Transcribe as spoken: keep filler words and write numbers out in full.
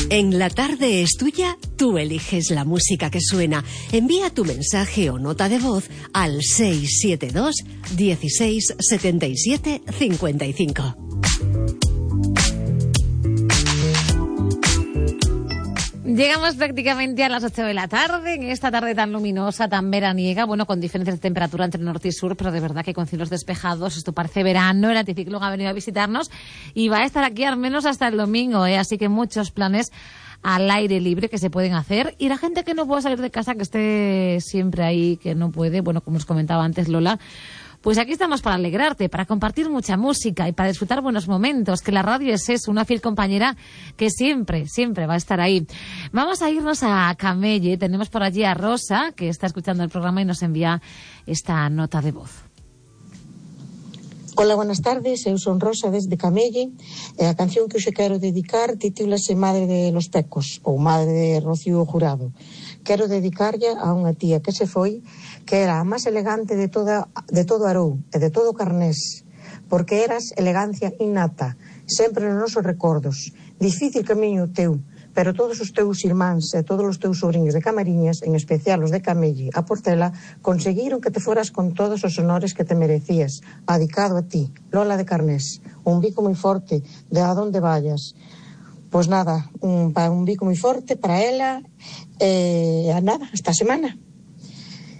En La Tarde es Tuya, tú eliges la música que suena. Envía tu mensaje o nota de voz al seis siete dos, dieciséis, setenta y siete, cincuenta y cinco. Llegamos prácticamente a las ocho de la tarde, en esta tarde tan luminosa, tan veraniega, bueno, con diferencias de temperatura entre norte y sur, pero de verdad que con cielos despejados, esto parece verano, el anticiclón ha venido a visitarnos y va a estar aquí al menos hasta el domingo, ¿eh? Así que muchos planes al aire libre que se pueden hacer, y la gente que no puede salir de casa, que esté siempre ahí, que no puede, bueno, como nos comentaba antes Lola, pues aquí estamos para alegrarte, para compartir mucha música y para disfrutar buenos momentos, que la radio es eso, una fiel compañera que siempre, siempre va a estar ahí. Vamos a irnos a Camelle, tenemos por allí a Rosa, que está escuchando el programa y nos envía esta nota de voz. Hola, buenas tardes, eu son Rosa desde Camelle, e a canción que hoxe quero dedicar titúlase Madre de los Pecos, ou Madre de Rocío Jurado. Quero dedicarlle a unha tía que se foi, que era a máis elegante de toda de todo Arou e de todo Carnés, porque eras elegancia innata, sempre nos nosos recordos. Difícil camiño teu, pero todos os teus irmáns e todos os teus sobrinhos de Camariñas, en especial os de Camelle a Portela, conseguiron que te foras con todos os honores que te merecías. Adicado a ti, Lola de Carnés. Un bico moi forte de a donde vayas. Pois nada, un, un bico moi forte para ela, e a nada, esta semana.